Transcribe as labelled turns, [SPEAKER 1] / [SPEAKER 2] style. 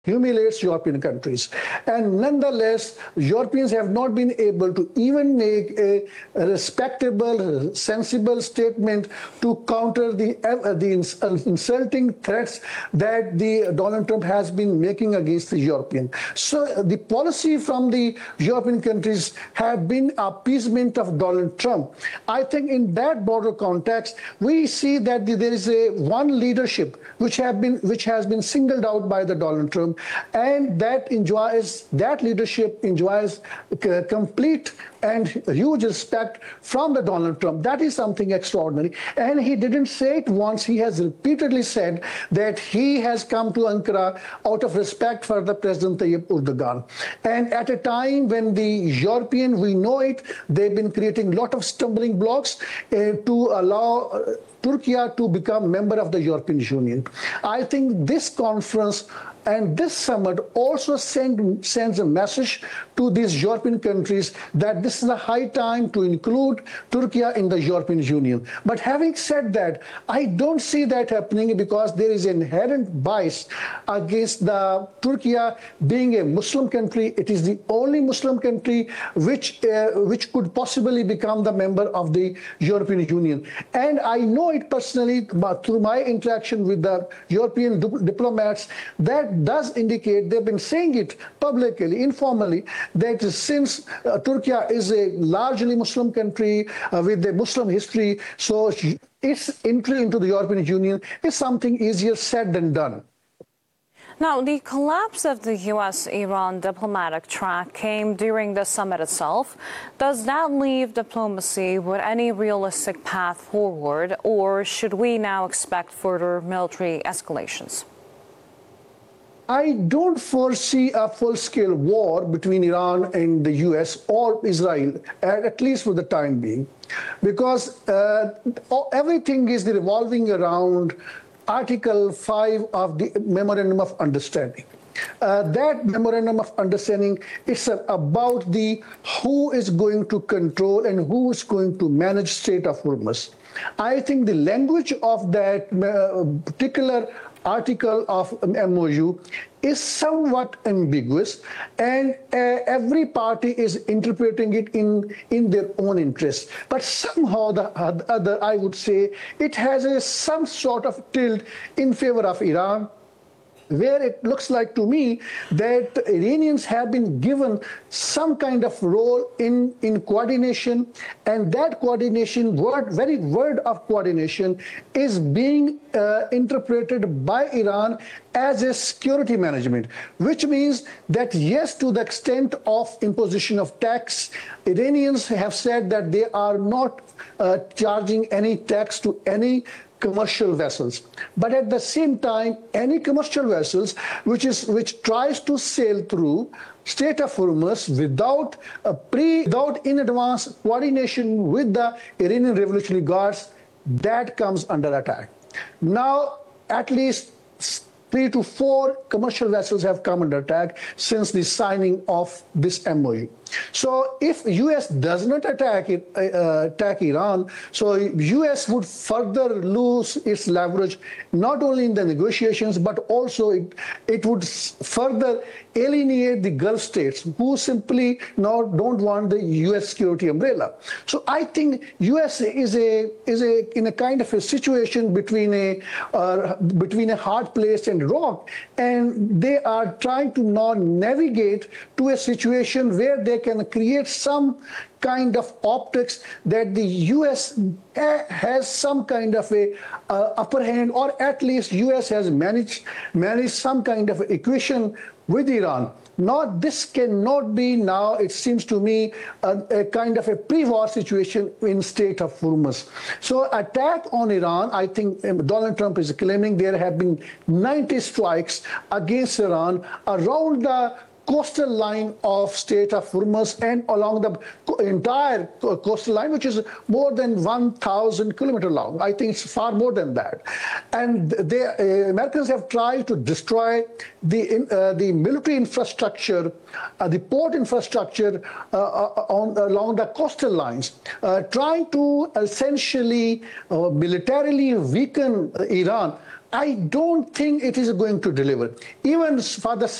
[SPEAKER 1] humiliates European countries. And nonetheless, Europeans have not been able to even make a respectable, sensible statement to counter the insulting threats that the Donald Trump has been making against the European. So the policy from the European countries have been appeasement of Donald Trump. I think in that broader context, we see that there is one leadership which has been singled out by the Donald Trump, and that leadership enjoys complete and huge respect from the Donald Trump. That is something extraordinary. And he didn't say it once. He has repeatedly said that he has come to Ankara out of respect for the President Tayyip Erdogan. And at a time when the European, we know it, they've been creating a lot of stumbling blocks to allow Turkey to become member of the European Union. I think this conference and this summit also sends a message to these European countries that this is a high time to include Turkey in the European Union. But having said that, I don't see that happening because there is inherent bias against the Turkey being a Muslim country. It is the only Muslim country which could possibly become the member of the European Union. And I know it personally through my interaction with the European diplomats that does indicate, they've been saying it publicly, informally, that since Turkey is a largely Muslim country with a Muslim history, so its entry into the European Union is something easier said than done.
[SPEAKER 2] Now, the collapse of the U.S.-Iran diplomatic track came during the summit itself. Does that leave diplomacy with any realistic path forward, or should we now expect further military escalations?
[SPEAKER 1] I don't foresee a full-scale war between Iran and the U.S. or Israel, at least for the time being, because everything is revolving around Article 5 of the Memorandum of Understanding. That Memorandum of Understanding is about who is going to control and who is going to manage Strait of Hormuz. I think the language of that particular article of MOU is somewhat ambiguous, and every party is interpreting it in their own interest. But somehow the other, I would say, it has some sort of tilt in favor of Iran, where it looks like to me that Iranians have been given some kind of role in coordination, and that coordination, very word of coordination, is being interpreted by Iran as a security management, which means that yes, to the extent of imposition of tax, Iranians have said that they are not charging any tax to any commercial vessels. But at the same time, any commercial vessels which tries to sail through Strait of Hormuz without in advance coordination with the Iranian Revolutionary Guards, that comes under attack. Now, at least 3 to 4 commercial vessels have come under attack since the signing of this MOU. So if U.S. does not attack Iran, so U.S. would further lose its leverage, not only in the negotiations, but also it would further alienate the Gulf states who simply now don't want the U.S. security umbrella. So I think U.S. is in a kind of a situation between a hard place and rock, and they are trying to now navigate to a situation where they can create some kind of optics that the U.S. has some kind of a upper hand, or at least U.S. has managed some kind of equation with Iran. Now, this cannot be now, it seems to me, a kind of a pre-war situation in Strait of Hormuz. So attack on Iran, I think Donald Trump is claiming there have been 90 strikes against Iran around the coastal line of Strait of Hormuz and along the entire coastal line, which is more than 1,000 kilometers long. I think it's far more than that. And the Americans have tried to destroy the military infrastructure, the port infrastructure along the coastal lines, trying to essentially militarily weaken Iran. I don't think it is going to deliver. Even Father